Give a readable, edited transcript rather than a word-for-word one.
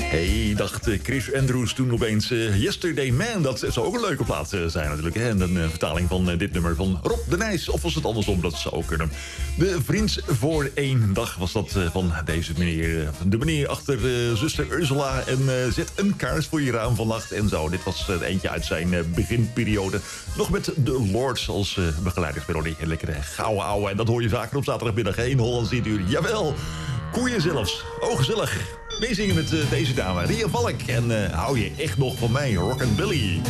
Hey, dacht Chris Andrews toen opeens Yesterday Man. Dat zou ook een leuke plaat zijn natuurlijk. Hè? En een vertaling van dit nummer van Rob de Nijs. Of was het andersom, dat zou ook kunnen. De Vriends voor één dag was dat van deze meneer. De meneer achter zuster Ursula. En zet een kaars voor je raam vannacht en zo. Dit was eentje uit zijn beginperiode. Nog met de Lords als begeleidingsmelodie. Een lekkere gouden ouwe. En dat hoor je vaker op zaterdagmiddag in Hollands Uur. Jawel, koeien zelfs. Oh, gezellig. Meezingen met deze dame, Ria Valk. En hou je echt nog van mij, Rockabilly.